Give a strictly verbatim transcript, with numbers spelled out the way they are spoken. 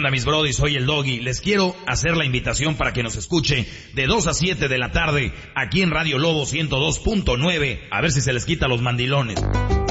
onda, mis brody? Soy el Doggy. Les quiero hacer la invitación para que nos escuche de dos a siete de la tarde aquí en Radio Lobo ciento dos punto nueve. A ver si se les quita los mandilones.